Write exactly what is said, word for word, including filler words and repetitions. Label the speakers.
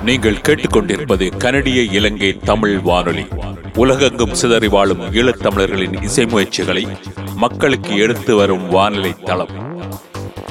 Speaker 1: நீங்கள் கேட்டுக்கொண்டிருப்பது கனடிய இலங்கை தமிழ் வானொலி. உலகெங்கும் சிதறி வாழும் ஈழத்தமிழர்களின் இசை முயற்சிகளை மக்களுக்கு எடுத்து வரும் வானொலி தளம்.